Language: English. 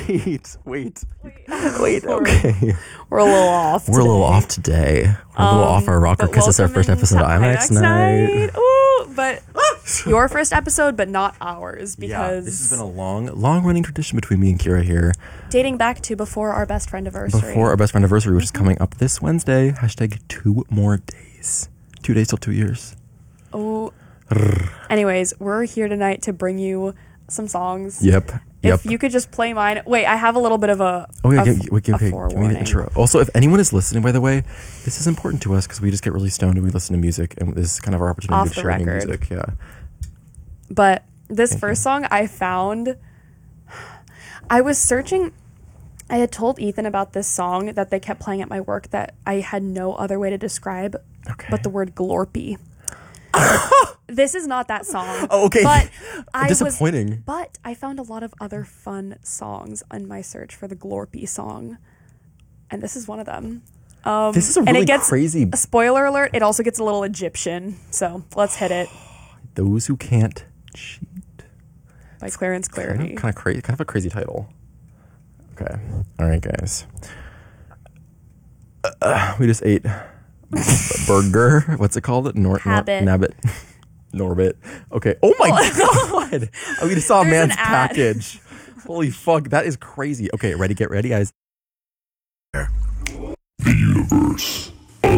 Wait. Okay. We're a little off. We're a little off today. We're a little off our rocker because it's our first episode of IMAX night. Ooh, but your first episode, but not ours, because this has been a long running tradition between me and Kira here. Dating back to before our best friend anniversary. Before our best friend anniversary, which is coming up this Wednesday. Hashtag 2 more days. 2 days till 2 years. Oh. Anyways, we're here tonight to bring you some songs. Yep. If you could just play mine. Wait, I have a little bit of a give me the intro. Also, if anyone is listening, by the way, this is important to us because we just get really stoned and we listen to music, and this is kind of our opportunity to share new music. Yeah. But this first song I found, I was searching. I had told Ethan about this song that they kept playing at my work that I had no other way to describe but the word glorpy. This is not that song. Oh, okay. But disappointing. But I found a lot of other fun songs on my search for the glorpy song, and this is one of them. This is a really crazy. A spoiler alert! It also gets a little Egyptian. So let's hit it. Those Who Can't Cheat by Clarence Clarity. Kind of crazy. Kind of a crazy title. Okay. All right, guys. We just ate burger. What's it called? Nabbit. Norbit. Okay. Oh my God. We just saw a man's package. Holy fuck. That is crazy. Okay. Ready? Get ready, guys. The universe